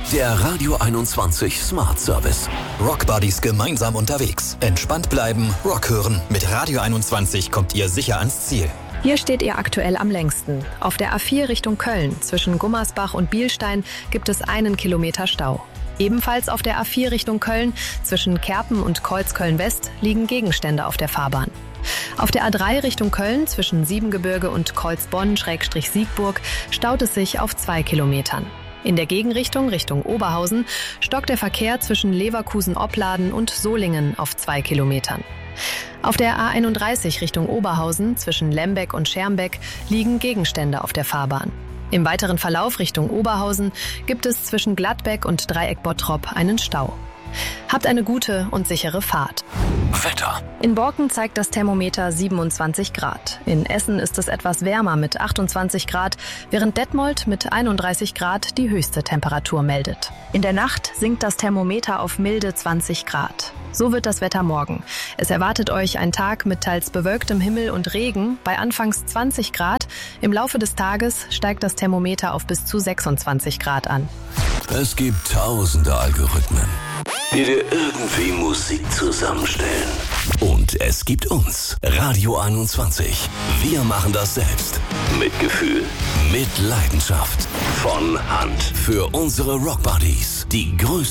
Der Radio 21 Smart Service. Rock Buddies gemeinsam unterwegs. Entspannt bleiben, Rock hören. Mit Radio 21 kommt ihr sicher ans Ziel. Hier steht ihr aktuell am längsten. Auf der A4 Richtung Köln zwischen Gummersbach und Bielstein gibt es 1 Kilometer Stau. Ebenfalls auf der A4 Richtung Köln zwischen Kerpen und Kreuzköln-West liegen Gegenstände auf der Fahrbahn. Auf der A3 Richtung Köln zwischen Siebengebirge und Kreuzbonn-Siegburg staut es sich auf 2 Kilometern. In der Gegenrichtung Richtung Oberhausen stockt der Verkehr zwischen Leverkusen-Opladen und Solingen auf 2 Kilometern. Auf der A31 Richtung Oberhausen zwischen Lembeck und Schermbeck liegen Gegenstände auf der Fahrbahn. Im weiteren Verlauf Richtung Oberhausen gibt es zwischen Gladbeck und Dreieck Bottrop einen Stau. Habt eine gute und sichere Fahrt. Wetter. In Borken zeigt das Thermometer 27 Grad. In Essen ist es etwas wärmer mit 28 Grad, während Detmold mit 31 Grad die höchste Temperatur meldet. In der Nacht sinkt das Thermometer auf milde 20 Grad. So wird das Wetter morgen. Es erwartet euch ein Tag mit teils bewölktem Himmel und Regen bei anfangs 20 Grad. Im Laufe des Tages steigt das Thermometer auf bis zu 26 Grad an. Es gibt tausende Algorithmen, die dir irgendwie Musik zusammenstellen. Und es gibt uns, Radio 21. Wir machen das selbst. Mit Gefühl, mit Leidenschaft. Von Hand. Für unsere Rock Buddies. Die größten